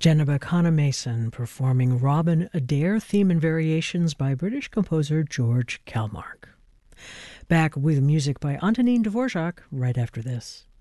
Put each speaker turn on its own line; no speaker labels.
Jennebekana Mason performing Robin Adair theme and variations by British composer George Kalmark. Back with music by Antonin Dvorak right after this.